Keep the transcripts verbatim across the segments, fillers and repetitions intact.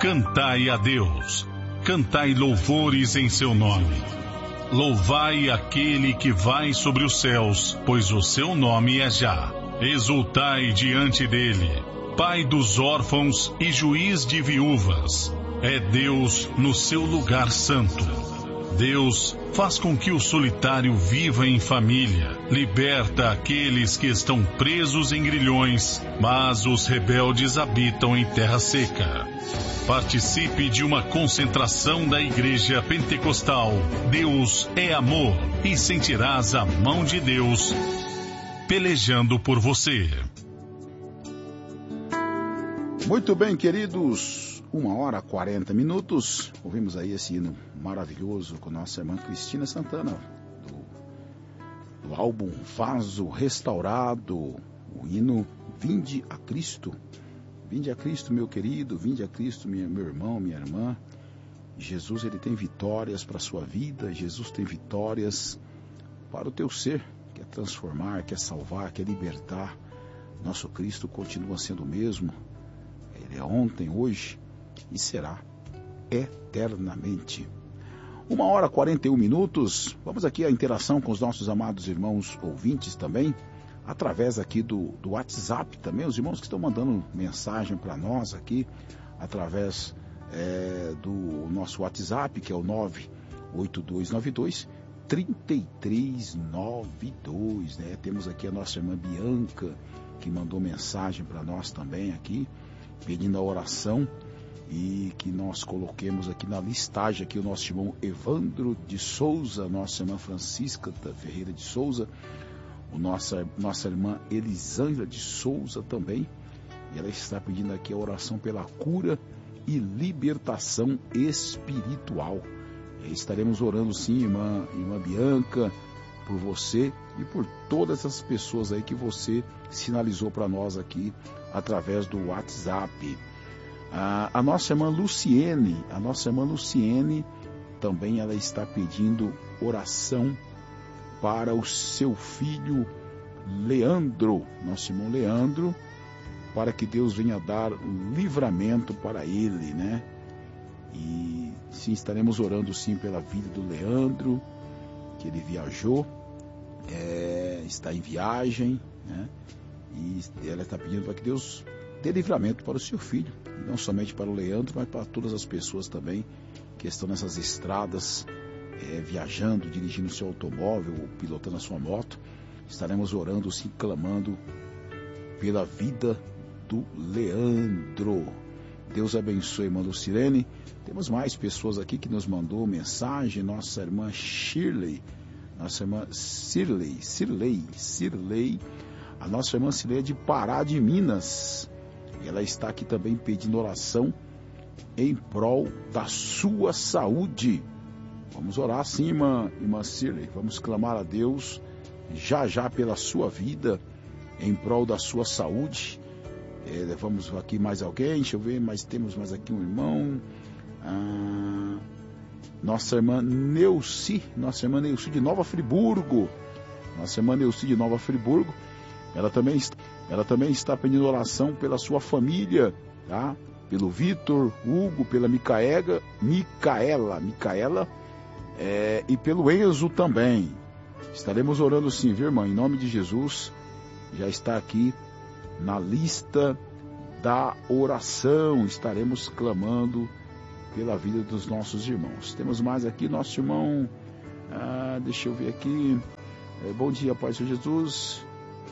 Cantai a Deus, cantai louvores em seu nome. Louvai aquele que vai sobre os céus, pois o seu nome é Já. Exultai diante dele, Pai dos órfãos e juiz de viúvas. É Deus no seu lugar santo. Deus faz com que o solitário viva em família, liberta aqueles que estão presos em grilhões, mas os rebeldes habitam em terra seca. Participe de uma concentração da Igreja Pentecostal Deus é Amor e sentirás a mão de Deus pelejando por você. Muito bem, queridos, uma hora e quarenta minutos. Ouvimos aí esse hino maravilhoso com nossa irmã Cristina Santana, do, do álbum Vaso Restaurado, o hino Vinde a Cristo. Vinde a Cristo, meu querido, vinde a Cristo, minha, meu irmão, minha irmã. Jesus, ele tem vitórias para a sua vida, Jesus tem vitórias para o teu ser. Quer transformar, quer salvar, quer libertar. Nosso Cristo continua sendo o mesmo. Ele é ontem, hoje e será eternamente. Uma hora e quarenta e um minutos. Vamos aqui à interação com os nossos amados irmãos ouvintes também, através aqui do, do WhatsApp também, os irmãos que estão mandando mensagem para nós aqui, através é, do nosso WhatsApp, que é o nove oito dois nove dois, três três nove dois, né? Temos aqui a nossa irmã Bianca, que mandou mensagem para nós também aqui, pedindo a oração, e que nós coloquemos aqui na listagem aqui o nosso irmão Evandro de Souza, nossa irmã Francisca Ferreira de Souza, o nossa, nossa irmã Elisângela de Souza também, e ela está pedindo aqui a oração pela cura e libertação espiritual. E estaremos orando sim, irmã, irmã Bianca, por você e por todas essas pessoas aí que você sinalizou para nós aqui através do WhatsApp. Ah, a nossa irmã Luciene, a nossa irmã Luciene também ela está pedindo oração para o seu filho Leandro, nosso irmão Leandro, para que Deus venha dar um livramento para ele, né? E sim, estaremos orando sim pela vida do Leandro, que ele viajou, é, está em viagem, né? E ela está pedindo para que Deus dê livramento para o seu filho, não somente para o Leandro, mas para todas as pessoas também que estão nessas estradas, É, viajando, dirigindo seu automóvel, ou pilotando a sua moto. Estaremos orando, sim, clamando pela vida do Leandro. Deus abençoe, irmã Lucirene. Temos mais pessoas aqui que nos mandou mensagem. Nossa irmã Shirley, nossa irmã Cirlei, Cirlei, Cirlei, a nossa irmã Cirlei é de Pará de Minas. E ela está aqui também pedindo oração em prol da sua saúde. Vamos orar sim, irmã, irmã Cirlei. Vamos clamar a Deus já já pela sua vida, em prol da sua saúde. É, vamos aqui mais alguém, deixa eu ver, mas temos mais aqui um irmão. Ah, nossa irmã Neuci, nossa irmã Neuci de Nova Friburgo. Nossa irmã Neuci de Nova Friburgo. Ela também, ela também está pedindo oração pela sua família, tá? Pelo Vitor, Hugo, pela Micaela, Micaela, Micaela. É, e pelo Enzo também. Estaremos orando sim, viu, irmã? Em nome de Jesus, já está aqui na lista da oração. Estaremos clamando pela vida dos nossos irmãos. Temos mais aqui, nosso irmão, ah, deixa eu ver aqui, é, bom dia, Pai de Jesus.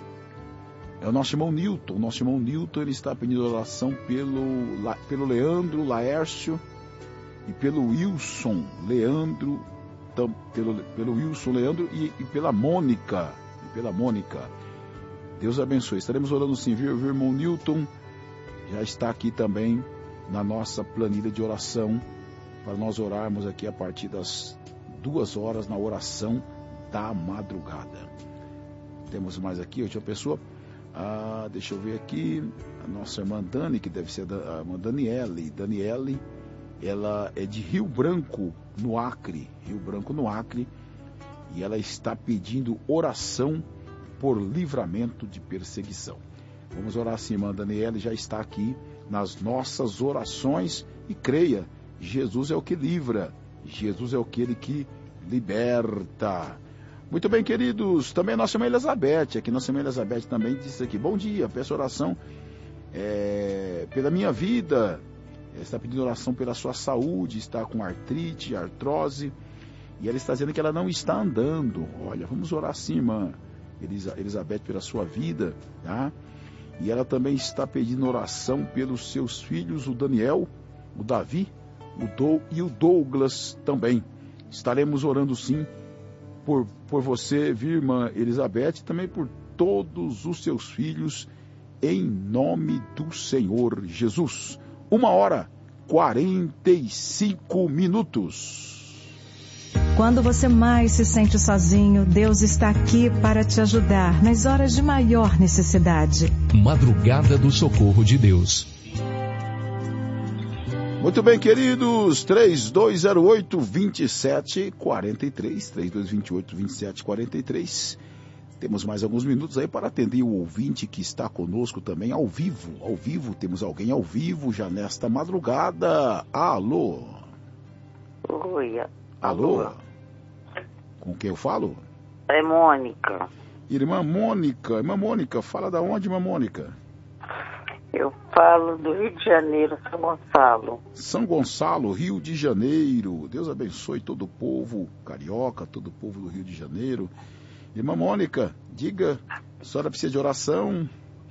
É o nosso irmão Newton, o nosso irmão Newton, ele está pedindo oração pelo, pelo Leandro Laércio e pelo Wilson Leandro, tam, pelo, pelo Wilson Leandro e, e pela Mônica, e pela Mônica. Deus abençoe. Estaremos orando sim, viu, viu, irmão Newton? Já está aqui também na nossa planilha de oração, para nós orarmos aqui a partir das duas horas na oração da madrugada. Temos mais aqui, outra pessoa. Ah, deixa eu ver aqui, a nossa irmã Dani, que deve ser a irmã Daniele. Daniele, ela é de Rio Branco, no Acre, Rio Branco, no Acre, e ela está pedindo oração por livramento de perseguição. Vamos orar assim, irmã Daniele, já está aqui nas nossas orações e creia, Jesus é o que livra, Jesus é aquele que liberta. Muito bem, queridos, também a nossa irmã Elizabeth, aqui nossa irmã Elizabeth também disse aqui, bom dia, peço oração é, pela minha vida, está pedindo oração pela sua saúde, está com artrite, artrose, e ela está dizendo que ela não está andando. Olha, vamos orar sim, irmã Elizabeth, pela sua vida, tá? E ela também está pedindo oração pelos seus filhos, o Daniel, o Davi, o Dou e o Douglas também. Estaremos orando sim por, por você, viu, irmã Elizabeth, e também por todos os seus filhos, em nome do Senhor Jesus. Uma hora, quarenta e cinco minutos. Quando você mais se sente sozinho, Deus está aqui para te ajudar nas horas de maior necessidade. Madrugada do Socorro de Deus. Muito bem, queridos, três dois zero oito, dois sete quatro três, três dois dois oito, dois sete quatro três. Temos mais alguns minutos aí para atender o ouvinte que está conosco também ao vivo. Ao vivo, temos alguém ao vivo já nesta madrugada. Alô? Oi. Alô? Alô? Com quem eu falo? É Mônica. Irmã Mônica. Irmã Mônica, fala da onde, irmã Mônica? Eu falo do Rio de Janeiro, São Gonçalo. São Gonçalo, Rio de Janeiro. Deus abençoe todo o povo carioca, todo o povo do Rio de Janeiro. Irmã Mônica, diga, a senhora precisa de oração?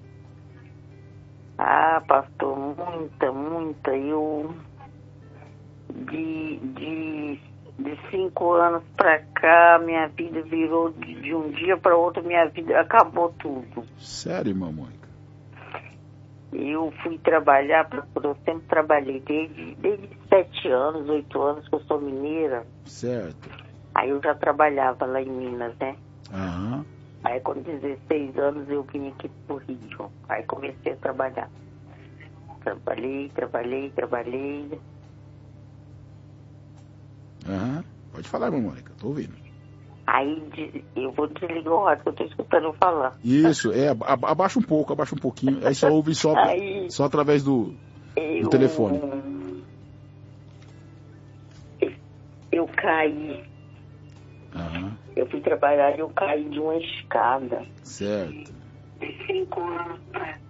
Ah, pastor, muita, muita. Eu, de, de, de cinco anos pra cá, minha vida virou, de, de um dia para outro, minha vida acabou tudo. Sério, irmã Mônica? Eu fui trabalhar, eu sempre trabalhei desde, desde sete anos, oito anos, que eu sou mineira. Certo. Aí eu já trabalhava lá em Minas, né? Aham. Aí com dezesseis anos eu vim aqui pro Rio. Aí comecei a trabalhar. Trabalhei, trabalhei, trabalhei. Aham. Pode falar, irmã Mônica, tô ouvindo. Aí eu vou desligar o rádio que eu tô escutando falar. Isso, é, abaixa um pouco, abaixa um pouquinho. Aí só ouve só, aí, só através do, eu, do telefone. Eu, eu caí. Aham. Eu fui trabalhar e eu caí de uma escada. Certo. Cinco anos.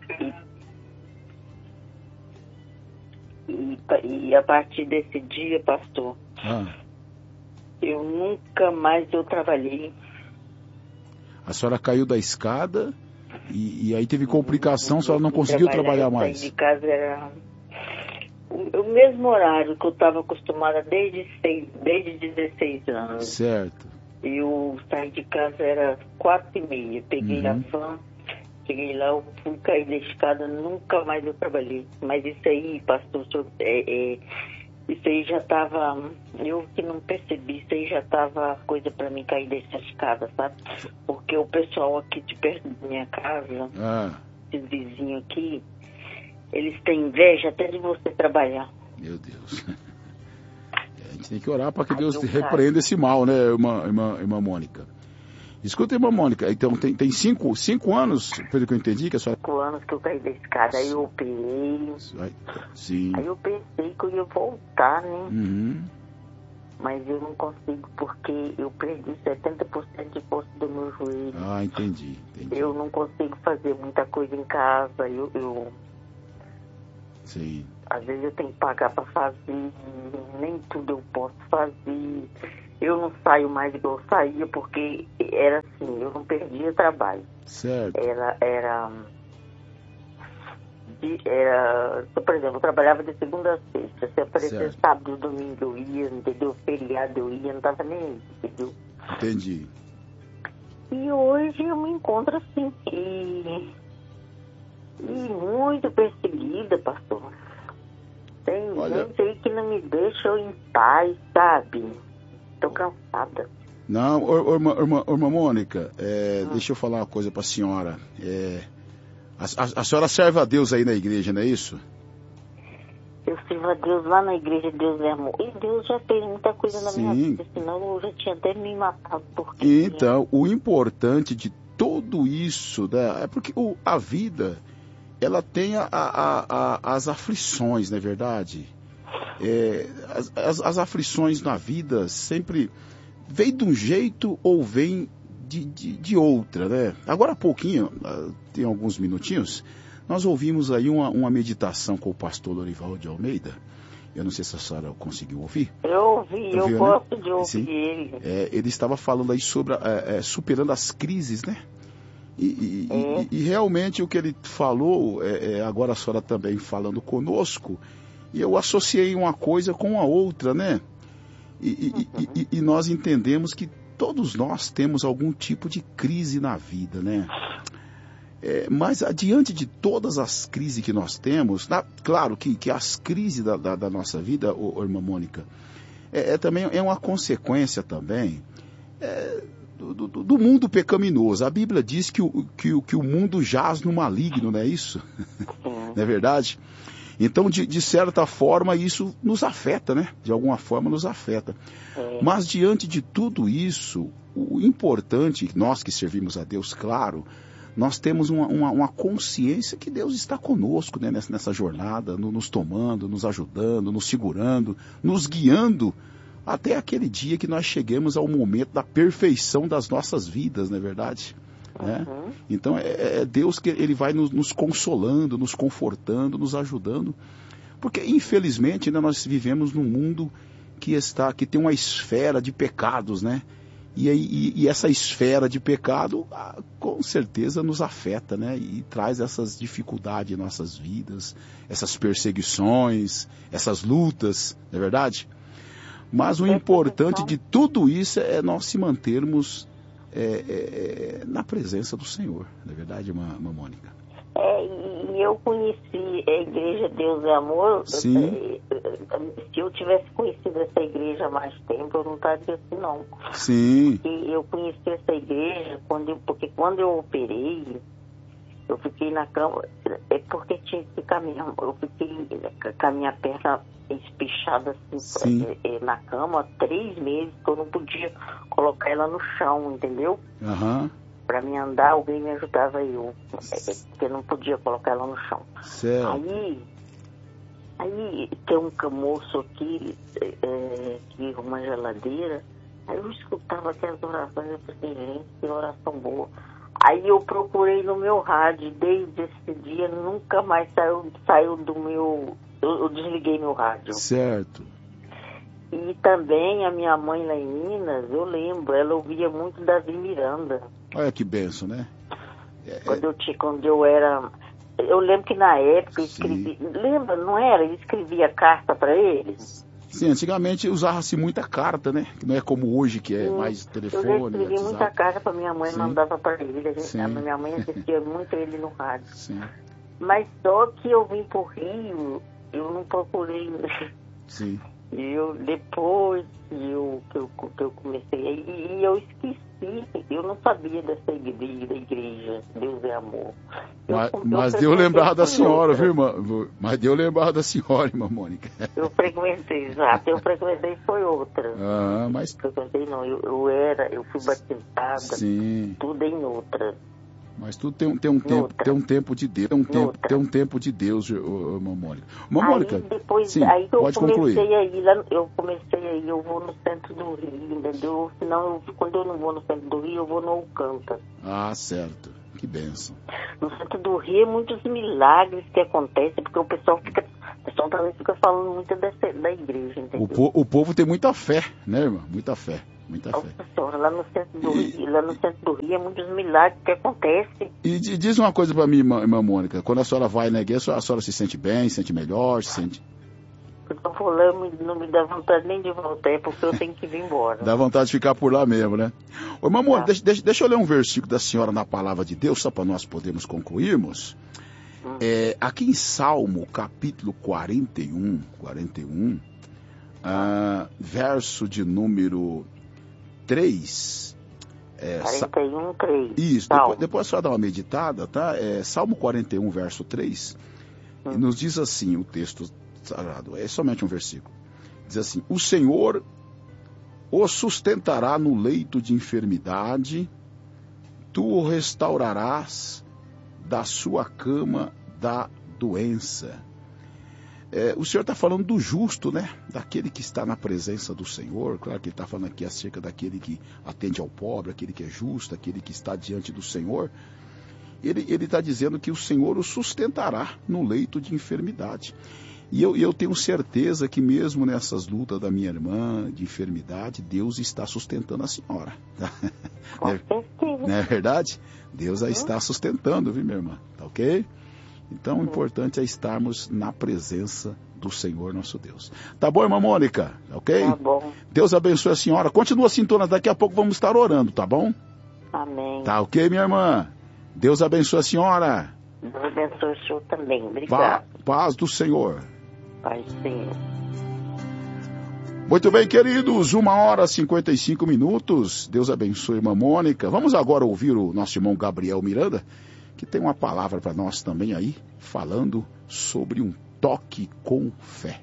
E, e, e a partir desse dia, pastor, ah. eu nunca mais eu trabalhei. A senhora caiu da escada e, e aí teve complicação, a senhora não conseguiu trabalhar, trabalhar mais. De casa era o, o mesmo horário que eu estava acostumada desde, seis, desde dezesseis anos. Certo. Eu saí de casa, era quatro e meia. Peguei uhum. a van, cheguei lá, eu fui cair da escada, nunca mais eu trabalhei. Mas isso aí, pastor, é, é, isso aí já estava, eu que não percebi, isso aí já estava coisa para mim cair dessa escada, sabe? Porque o pessoal aqui de perto da minha casa, ah. esses vizinhos aqui, eles têm inveja até de você trabalhar. Meu Deus. A gente tem que orar para que Deus repreenda esse mal, né, irmã, irmã, irmã Mônica? Escuta, irmã Mônica, então tem, tem cinco, cinco anos, pelo que eu entendi, que a senhora... Cinco anos que eu caí da escada, aí eu operei. Sim. Aí eu pensei que eu ia voltar, né? Uhum. Mas eu não consigo, porque eu perdi setenta por cento de força do meu joelho. Ah, entendi, entendi. Eu não consigo fazer muita coisa em casa, eu... eu... Sim. Às vezes eu tenho que pagar para fazer, nem tudo eu posso fazer. Eu não saio mais igual eu saía, porque era assim, eu não perdia trabalho. Certo. Era, era, era por exemplo, eu trabalhava de segunda a sexta. Se aparecer sábado, domingo eu ia, entendeu? Feriado eu ia, não estava nem aí, entendeu? Entendi. E hoje eu me encontro assim, e, e muito perseguida, pastor. Tem Olha... gente aí que não me deixa eu em paz, sabe? Tô cansada. Não, ô, ô, irmã, irmã, irmã Mônica, é, hum. deixa eu falar uma coisa pra senhora. É, a, a, a senhora serve a Deus aí na igreja, não é isso? Eu sirvo a Deus lá na igreja, Deus é amor. E Deus já fez muita coisa na Sim. minha vida, senão eu já tinha até me matado. Porque... Então, o importante de tudo isso, né, é porque o, a vida... ela tem a, a, a, as aflições, não é verdade? É, as, as, as aflições na vida sempre vêm de um jeito ou vêm de, de, de outra, né? Agora há pouquinho, tem alguns minutinhos, nós ouvimos aí uma, uma meditação com o pastor Lorival de Almeida. Eu não sei se a senhora conseguiu ouvir. Eu ouvi, eu Ouviu, gosto né? de ouvir Sim. ele. É, ele estava falando aí sobre é, é, superando as crises, né? E, e, É. e, e realmente o que ele falou, é, é, agora a senhora também falando conosco, e eu associei uma coisa com a outra, né? E, e, Uhum. e, e nós entendemos que todos nós temos algum tipo de crise na vida, né? É, mas adiante de todas as crises que nós temos, na, claro que, que as crises da, da, da nossa vida, ô, ô, irmã Mônica, é, é, também, é uma consequência também é, do, do, do mundo pecaminoso. A Bíblia diz que o, que, o, que o mundo jaz no maligno, não é isso? Não é verdade? Então, de, de certa forma, isso nos afeta, né? De alguma forma nos afeta. É. Mas diante de tudo isso, o importante, nós que servimos a Deus, claro, nós temos uma, uma, uma consciência que Deus está conosco, né, nessa, nessa jornada, no, nos tomando, nos ajudando, nos segurando, nos guiando, até aquele dia que nós cheguemos ao momento da perfeição das nossas vidas, não é verdade? Né? Uhum. Então é, é Deus que ele vai nos, nos consolando, nos confortando, nos ajudando, porque infelizmente, né, nós vivemos num mundo que, está, que tem uma esfera de pecados, né? E, e, e essa esfera de pecado, ah, com certeza, nos afeta, né? E traz essas dificuldades em nossas vidas, essas perseguições, essas lutas, não é verdade? Mas o importante de tudo isso é nós se mantermos é, é, na presença do Senhor, não é verdade, irmã, irmã Mônica? É, e eu conheci a Igreja Deus é Amor. Sim. Se eu tivesse conhecido essa igreja há mais tempo, eu não estaria assim, não. Sim. E eu conheci essa igreja quando eu, porque quando eu operei, eu fiquei na cama, é porque tinha que ficar mesmo, eu fiquei com a minha perna espichada assim, pra, na cama três meses, que eu não podia colocar ela no chão, entendeu? Aham. Uhum. Para mim andar, alguém me ajudava eu, porque eu não podia colocar ela no chão. Certo. Aí, aí tem um moço aqui, é, que uma geladeira, aí eu escutava aquelas orações, eu falei, gente, que oração boa. Aí eu procurei no meu rádio, desde esse dia nunca mais saiu, saiu do meu, eu, eu desliguei meu rádio. Certo. E também a minha mãe lá em Minas, eu lembro, ela ouvia muito Davi Miranda. Olha que benção, né? É, quando, eu tinha, quando eu era... Eu lembro que na época eu escrevi... Sim. Lembra, não era? Eu escrevia carta para eles. Sim, antigamente usava-se muita carta, né? Que não é como hoje, que é Sim. mais telefone, Eu escrevi WhatsApp. muita carta para minha mãe, Sim. mandava para ele. A, gente, Sim. a minha mãe assistia muito ele no rádio. Sim. Mas só que eu vim pro Rio, eu não procurei... Sim. E eu, depois que eu, que eu, que eu comecei, e, e eu esqueci, eu não sabia dessa igreja, da igreja, Deus é Amor. Eu, Mas, eu mas deu lembrar da senhora, outra. viu, irmã? Mas deu lembrar da senhora, irmã Mônica. Eu frequentei, exato, eu frequentei foi outra. Ah, mas... Eu frequentei não, eu, eu era, eu fui batizada, Sim. tudo em outra. Mas tudo tem, tem, um tempo, tem um tempo de Deus, tem um tempo, tem um tempo de Deus, irmã Mônica. Irmã Mônica, aí depois, sim, aí eu pode comecei concluir. aí, lá, eu comecei aí, eu vou no centro do Rio, entendeu? Senão, eu, quando eu não vou no centro do Rio, eu vou no Alcântara. Ah, certo. Que bênção. No centro do Rio, muitos milagres que acontecem, porque o pessoal fica, o pessoal também fica falando muito dessa, da igreja, entendeu? O, po, o povo tem muita fé, né, irmã? Muita fé. Muita Nossa fé. Senhora, lá no centro do E... Rio, lá no centro do Rio, é muitos milagres que acontecem. E diz uma coisa para mim, irmã, irmã Mônica, quando a senhora vai na igreja, a senhora se sente bem, se sente melhor, se sente... Quando eu vou lá, eu não me dá vontade nem de voltar, é porque eu tenho que vir embora. Dá vontade de ficar por lá mesmo, né? Ô, irmã Mônica, deixa, deixa, deixa eu ler um versículo da senhora na palavra de Deus, só para nós podermos concluirmos. Hum. É, aqui em Salmo, capítulo quarenta e um, quarenta e um, ah, verso de número três. É, quarenta e um, três. Isso, depois, depois a senhora dá uma meditada, tá? É, Salmo quarenta e um, verso três, hum. e nos diz assim o texto sagrado, é somente um versículo. Diz assim: o Senhor o sustentará no leito de enfermidade, tu o restaurarás da sua cama da doença. É, o Senhor está falando do justo, né? Daquele que está na presença do Senhor. Claro que Ele está falando aqui acerca daquele que atende ao pobre, aquele que é justo, aquele que está diante do Senhor. Ele está dizendo que o Senhor o sustentará no leito de enfermidade. E eu, eu tenho certeza que mesmo nessas lutas da minha irmã de enfermidade, Deus está sustentando a senhora. Com certeza. Não é verdade? Deus a está sustentando, viu, minha irmã? Tá ok? Então, o importante é estarmos na presença do Senhor nosso Deus. Tá bom, irmã Mônica? Ok? Tá bom. Deus abençoe a senhora. Continua sintonizando, daqui a pouco vamos estar orando, tá bom? Amém. Tá ok, minha irmã? Deus abençoe a senhora. Deus abençoe o senhor também. Pa- Obrigado. paz do Senhor. Pai Senhor. Muito bem, queridos, uma hora e cinquenta e cinco minutos. Deus abençoe a irmã Mônica. Vamos agora ouvir o nosso irmão Gabriel Miranda, que tem uma palavra para nós também aí, falando sobre um toque com fé.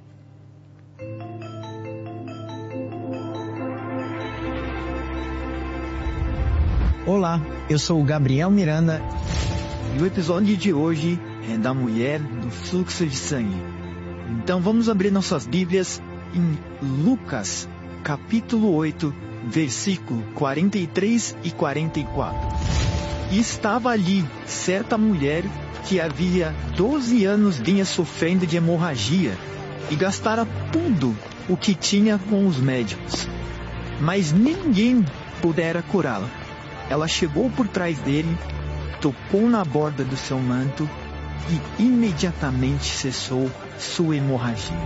Olá, eu sou o Gabriel Miranda e o episódio de hoje é da mulher do fluxo de sangue. Então vamos abrir nossas Bíblias em Lucas, capítulo oito, versículo quarenta e três e quarenta e quatro. E estava ali certa mulher que havia doze anos vinha sofrendo de hemorragia e gastara tudo o que tinha com os médicos, mas ninguém pudera curá-la. Ela chegou por trás dele, tocou na borda do seu manto e imediatamente cessou sua hemorragia.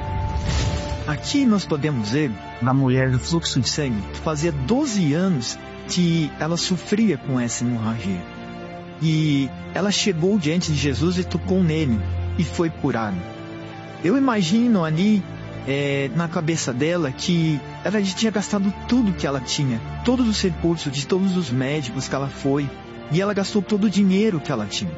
Aqui nós podemos ver na mulher do fluxo de sangue, fazia doze anos que ela sofria com essa hemorragia. E ela chegou diante de Jesus e tocou nele e foi curada. Eu imagino ali é, na cabeça dela que ela já tinha gastado tudo que ela tinha, todos os recursos de todos os médicos que ela foi, e ela gastou todo o dinheiro que ela tinha.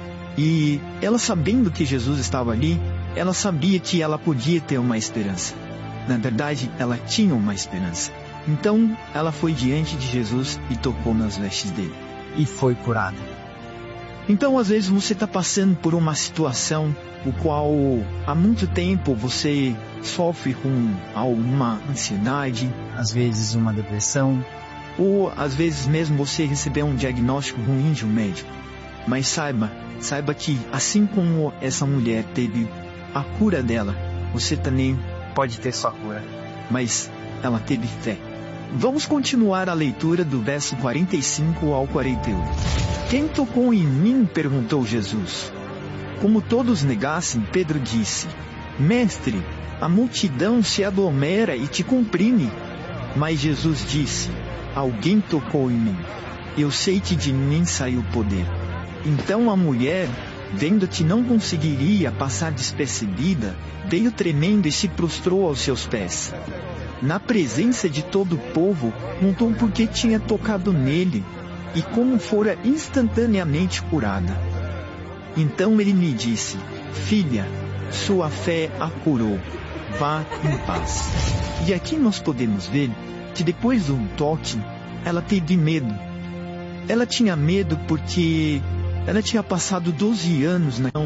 E ela, sabendo que Jesus estava ali, ela sabia que ela podia ter uma esperança. Na verdade, ela tinha uma esperança. Então, ela foi diante de Jesus e tocou nas vestes dele. E foi curada. Então, às vezes, você está passando por uma situação o qual há muito tempo você sofre com alguma ansiedade, às vezes uma depressão, ou às vezes mesmo você recebeu um diagnóstico ruim de um médico. Mas saiba, saiba que assim como essa mulher teve a cura dela, você também pode ter sua cura. Mas ela teve fé. Vamos continuar a leitura do verso quarenta e cinco ao quarenta e oito. Quem tocou em mim? Perguntou Jesus. Como todos negassem, Pedro disse: Mestre, a multidão se aglomera e te comprime. Mas Jesus disse: Alguém tocou em mim. Eu sei que de mim saiu poder. Então a mulher, vendo que não conseguiria passar despercebida, veio tremendo e se prostrou aos seus pés. Na presença de todo o povo, contou por que tinha tocado nele e como fora instantaneamente curada. Então ele lhe disse: Filha, sua fé a curou. Vá em paz. E aqui nós podemos ver que depois do toque, ela teve medo. Ela tinha medo porque ela tinha passado doze anos, né?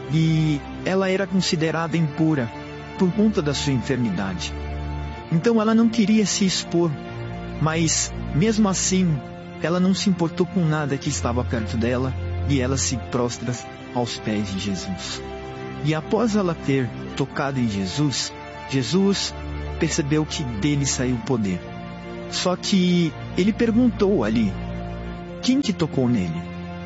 E ela era considerada impura por conta da sua enfermidade. Então ela não queria se expor, mas mesmo assim, ela não se importou com nada que estava perto dela e ela se prostra aos pés de Jesus. E após ela ter tocado em Jesus, Jesus percebeu que dele saiu o poder. Só que ele perguntou ali: quem que tocou nele?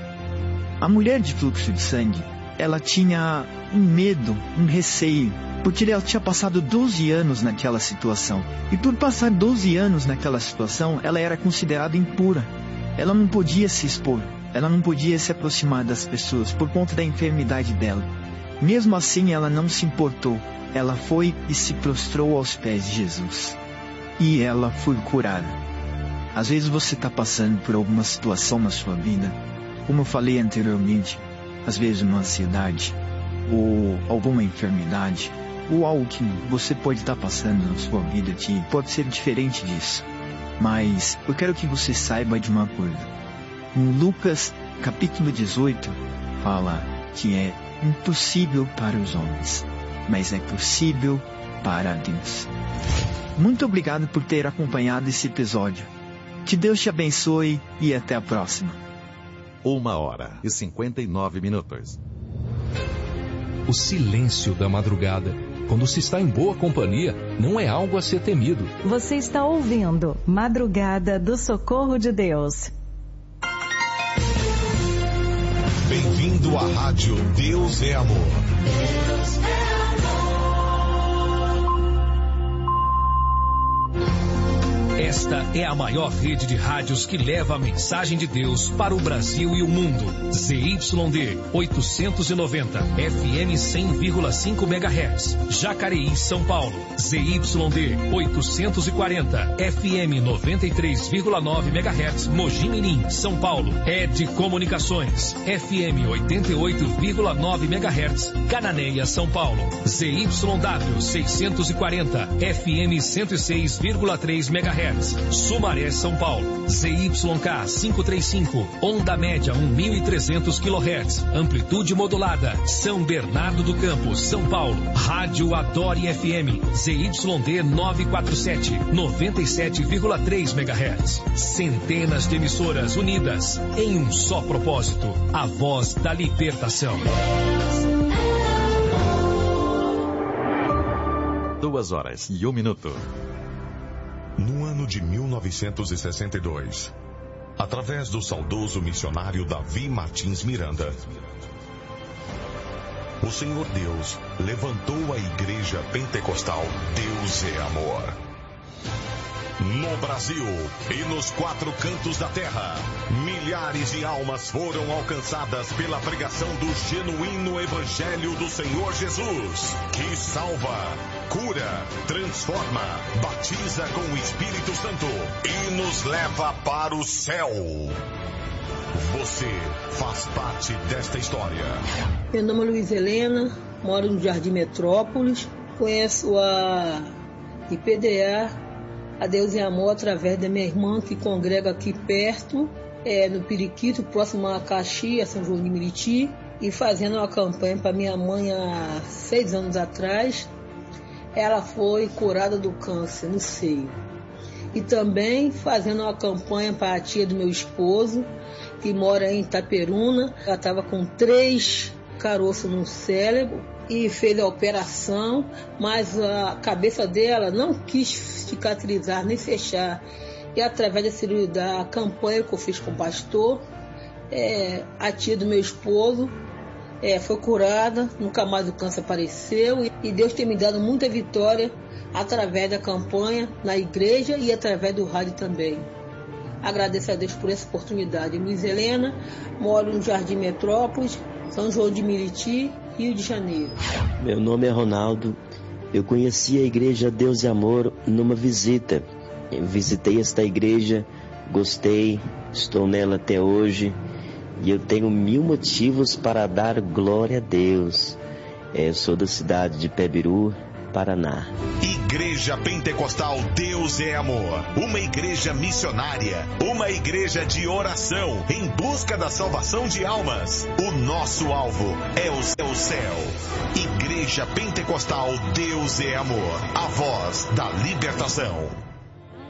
A mulher de fluxo de sangue, ela tinha um medo, um receio, porque ela tinha passado doze anos naquela situação. E por passar doze anos naquela situação, ela era considerada impura. Ela não podia se expor, ela não podia se aproximar das pessoas por conta da enfermidade dela. Mesmo assim, ela não se importou. Ela foi e se prostrou aos pés de Jesus. E ela foi curada. Às vezes você está passando por alguma situação na sua vida, como eu falei anteriormente, às vezes uma ansiedade, ou alguma enfermidade, ou algo que você pode estar passando na sua vida que pode ser diferente disso. Mas eu quero que você saiba de uma coisa. Em Lucas capítulo dezoito, fala: que é impossível para os homens, mas é possível para Deus. Muito obrigado por ter acompanhado esse episódio. Que Deus te abençoe e até a próxima. Uma hora e cinquenta e nove minutos. O silêncio da madrugada, quando se está em boa companhia, não é algo a ser temido. Você está ouvindo Madrugada do Socorro de Deus. Bem-vindo à rádio Deus é Amor. Deus é amor. Esta é a maior rede de rádios que leva a mensagem de Deus para o Brasil e o mundo. Z Y D oitocentos e noventa, F M cem vírgula cinco megahertz, Jacareí, São Paulo. Z Y D oitocentos e quarenta, F M noventa e três vírgula nove megahertz, Mogi Mirim, São Paulo. Ed Comunicações, F M oitenta e oito vírgula nove megahertz, Cananéia, São Paulo. Z Y W seiscentos e quarenta, F M cento e seis vírgula três megahertz, Sumaré, São Paulo. Z Y K quinhentos e trinta e cinco, onda média mil e trezentos quilohertz, amplitude modulada, São Bernardo do Campo, São Paulo. Rádio Adore F M, Z Y D novecentos e quarenta e sete, noventa e sete vírgula três megahertz. Centenas de emissoras unidas em um só propósito, a voz da libertação. Duas horas e um minuto. No ano de mil novecentos e sessenta e dois, através do saudoso missionário Davi Martins Miranda, o Senhor Deus levantou a Igreja Pentecostal Deus é Amor. No Brasil e nos quatro cantos da terra, milhares de almas foram alcançadas pela pregação do genuíno Evangelho do Senhor Jesus, que salva, cura, transforma, batiza com o Espírito Santo e nos leva para o céu. Você faz parte desta história. Meu nome é Luiz Helena, moro no Jardim Metrópolis, conheço a I P D A, a Deus é Amor, através da minha irmã que congrega aqui perto, é, no Periquito, próximo a Caxias, São João de Meriti, e fazendo uma campanha para minha mãe há seis anos atrás. Ela foi curada do câncer no seio. E também fazendo uma campanha para a tia do meu esposo, que mora em Itaperuna. Ela estava com três caroços no cérebro e fez a operação, mas a cabeça dela não quis cicatrizar nem fechar. E através da cirurgia, da campanha que eu fiz com o pastor, é, a tia do meu esposo é, foi curada, nunca mais o câncer apareceu, e, e Deus tem me dado muita vitória através da campanha na igreja e através do rádio também. Agradeço a Deus por essa oportunidade. Luiz Helena, moro no Jardim Metrópolis, São João de Meriti, Rio de Janeiro. Meu nome é Ronaldo. Eu conheci a igreja Deus e Amor numa visita. Eu visitei esta igreja, gostei, estou nela até hoje e eu tenho mil motivos para dar glória a Deus. Eu sou da cidade de Pebiru, Paraná. Igreja Pentecostal Deus é Amor, uma igreja missionária, uma igreja de oração em busca da salvação de almas. O nosso alvo é o céu. Igreja Pentecostal Deus é Amor, a voz da libertação.